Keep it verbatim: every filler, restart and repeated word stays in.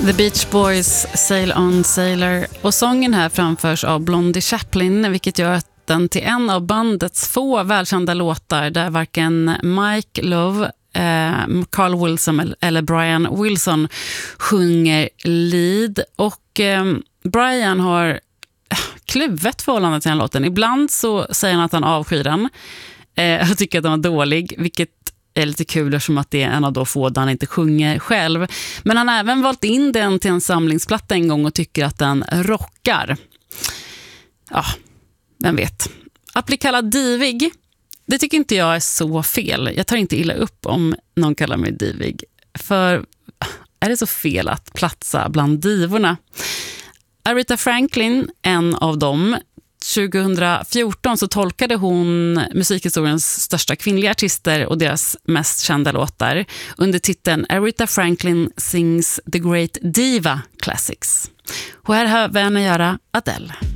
The Beach Boys, Sail On Sailor. Och sången här framförs av Blondie Chaplin, vilket gör att den till en av bandets få välkända låtar där varken Mike Love, eh, Carl Wilson eller Brian Wilson sjunger lead. Och eh, Brian har kluvet förhållande till den låten. Ibland så säger han att han avskyr den. Eh, jag tycker att den var dålig, vilket är lite kul som att det är en av de få där han inte sjunger själv. Men han har även valt in den till en samlingsplatta en gång och tycker att den rockar. Ja, vem vet. Att bli kallad divig, det tycker inte jag är så fel. Jag tar inte illa upp om någon kallar mig divig. För är det så fel att platsa bland divorna? Aretha Franklin, en av dem, tjugohundrafjorton så tolkade hon musikhistoriens största kvinnliga artister och deras mest kända låtar under titeln Aretha Franklin Sings The Great Diva Classics. Och här hör vi henne göra Adele.